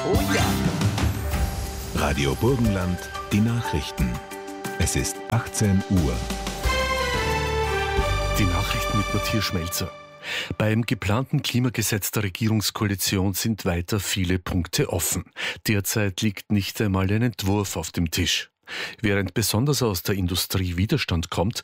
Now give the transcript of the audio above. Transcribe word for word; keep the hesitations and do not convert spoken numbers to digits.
Oh ja. Radio Burgenland, die Nachrichten. Es ist achtzehn Uhr. Die Nachrichten mit Matthias Schmelzer. Beim geplanten Klimagesetz der Regierungskoalition sind weiter viele Punkte offen. Derzeit liegt nicht einmal ein Entwurf auf dem Tisch. Während besonders aus der Industrie Widerstand kommt,